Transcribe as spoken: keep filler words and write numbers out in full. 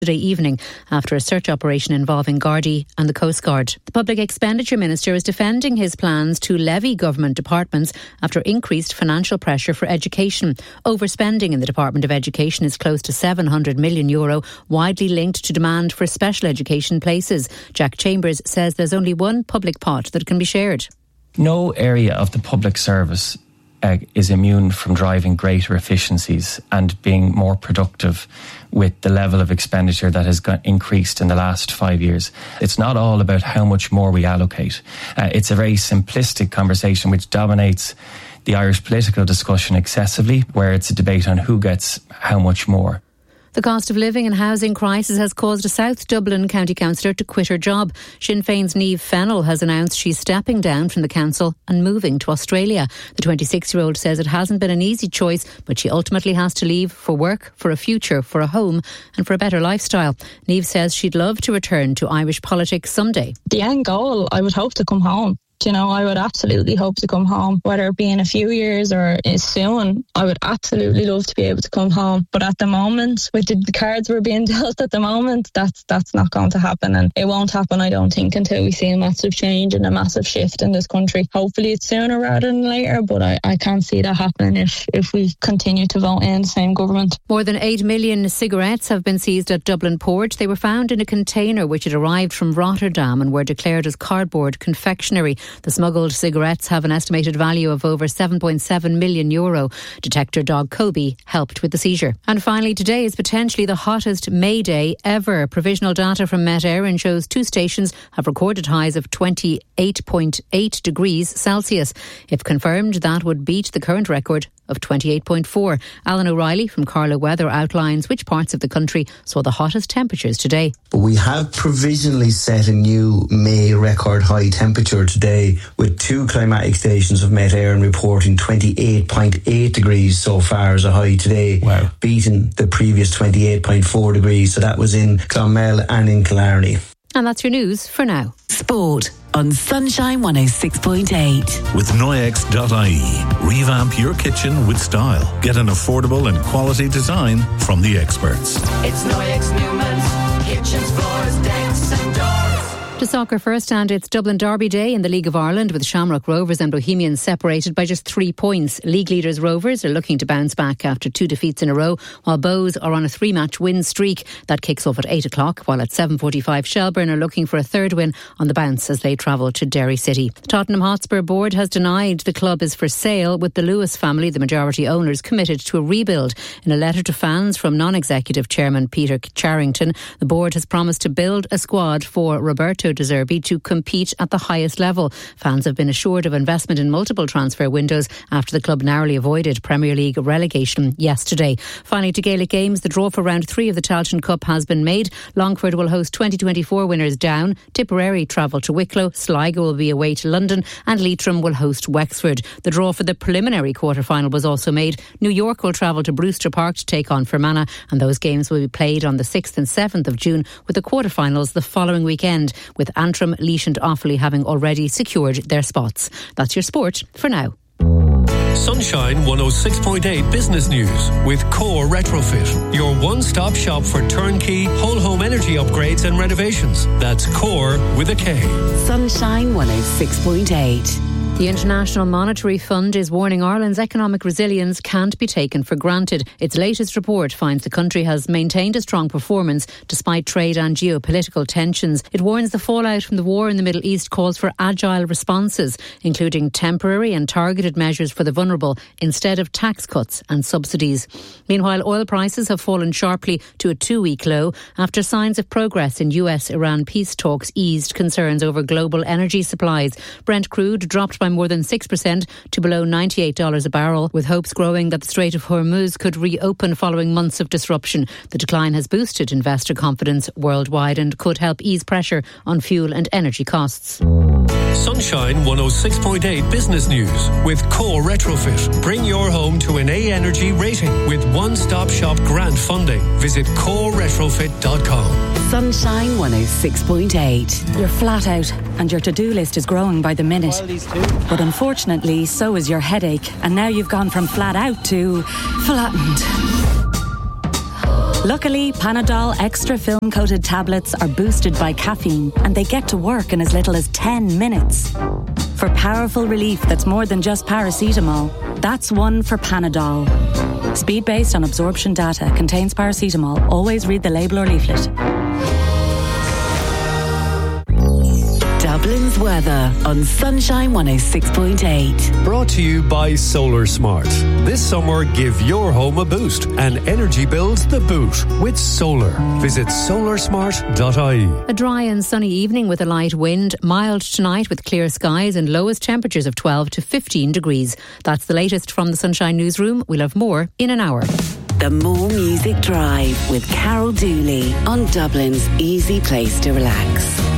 Today evening after a search operation involving Gardaí and the Coast Guard. The Public Expenditure Minister is defending his plans to levy government departments after increased financial pressure for education. Overspending in the Department of Education is close to seven hundred million euro, widely linked to demand for special education places. Jack Chambers says there's only one public pot that can be shared. No area of the public service Uh, is immune from driving greater efficiencies and being more productive with the level of expenditure that has got increased in the last five years. It's not all about how much more we allocate. Uh, it's a very simplistic conversation which dominates the Irish political discussion excessively, where it's a debate on who gets how much more. The cost of living and housing crisis has caused a South Dublin County Councillor to quit her job. Sinn Féin's Niamh Fennell has announced she's stepping down from the council and moving to Australia. The twenty-six-year-old says it hasn't been an easy choice, but she ultimately has to leave for work, for a future, for a home and for a better lifestyle. Niamh says she'd love to return to Irish politics someday. The end goal, I would hope to come home. You know, I would absolutely hope to come home, whether it be in a few years or soon. I would absolutely love to be able to come home. But at the moment, with the, the cards we're being dealt at the moment, that's that's not going to happen. And it won't happen, I don't think, until we see a massive change and a massive shift in this country. Hopefully it's sooner rather than later, but I, I can't see that happening if, if we continue to vote in the same government. More than eight million cigarettes have been seized at Dublin Port. They were found in a container which had arrived from Rotterdam and were declared as cardboard confectionery. The smuggled cigarettes have an estimated value of over seven point seven million euro. Detector dog Kobe helped with the seizure. And finally, today is potentially the hottest May Day ever. Provisional data from Met Éireann shows two stations have recorded highs of twenty-eight point eight degrees Celsius. If confirmed, that would beat the current record of twenty-eight point four. Alan O'Reilly from Carlow Weather outlines which parts of the country saw the hottest temperatures today. We have provisionally set a new May record high temperature today, with two climatic stations of Met Éireann reporting twenty-eight point eight degrees so far as a high today, wow, beating the previous twenty-eight point four degrees. So that was in Clonmel and in Killarney. And that's your news for now. Sport on Sunshine one oh six point eight. With Noyex dot I E. Revamp your kitchen with style. Get an affordable and quality design from the experts. It's Noyex Newman's Kitchens, Floors, Decks and Doors. To soccer first, and it's Dublin Derby Day in the League of Ireland, with Shamrock Rovers and Bohemians separated by just three points. League leaders Rovers are looking to bounce back after two defeats in a row, while Bows are on a three-match win streak. That kicks off at eight o'clock, while at seven forty-five Shelbourne are looking for a third win on the bounce as they travel to Derry City. The Tottenham Hotspur board has denied the club is for sale, with the Lewis family, the majority owners, committed to a rebuild. In a letter to fans from non-executive chairman Peter Charrington, the board has promised to build a squad for Roberto De Zerbi to compete at the highest level. Fans have been assured of investment in multiple transfer windows after the club narrowly avoided Premier League relegation yesterday. Finally, to Gaelic games, the draw for round three of the Tailteann Cup has been made. Longford will host twenty twenty-four winners Down, Tipperary travel to Wicklow, Sligo will be away to London and Leitrim will host Wexford. The draw for the preliminary quarter-final was also made. New York will travel to Brewster Park to take on Fermanagh, and those games will be played on the sixth and seventh of June, with the quarter-finals the following weekend, with Antrim, Laois and Offaly having already secured their spots. That's your sport for now. Sunshine one oh six point eight Business News with Core Retrofit, your one-stop shop for turnkey whole home energy upgrades and renovations. That's Core with a K. Sunshine one oh six point eight. The International Monetary Fund is warning Ireland's economic resilience can't be taken for granted. Its latest report finds the country has maintained a strong performance despite trade and geopolitical tensions. It warns the fallout from the war in the Middle East calls for agile responses, including temporary and targeted measures for the vulnerable instead of tax cuts and subsidies. Meanwhile, oil prices have fallen sharply to a two-week low after signs of progress in U S Iran peace talks eased concerns over global energy supplies. Brent crude dropped by more than six percent to below ninety-eight dollars a barrel, with hopes growing that the Strait of Hormuz could reopen following months of disruption. The decline has boosted investor confidence worldwide and could help ease pressure on fuel and energy costs. Sunshine one oh six point eight Business News with Core Retrofit. Bring your home to an A Energy rating with one-stop shop grant funding. Visit core retrofit dot com. Sunshine one oh six point eight. You're flat out and your to-do list is growing by the minute. But unfortunately, so is your headache. And now you've gone from flat out to flattened. Luckily, Panadol extra film-coated tablets are boosted by caffeine and they get to work in as little as ten minutes. For powerful relief that's more than just paracetamol, that's one for Panadol. Speed based on absorption data, contains paracetamol. Always read the label or leaflet. Dublin's weather on Sunshine one oh six point eight. Brought to you by Solar Smart. This summer, give your home a boost and energy bills the boot with solar. Visit solar smart dot I E. A dry and sunny evening with a light wind. Mild tonight with clear skies and lowest temperatures of twelve to fifteen degrees. That's the latest from the Sunshine Newsroom. We'll have more in an hour. The More Music Drive with Carol Dooley on Dublin's easy place to relax.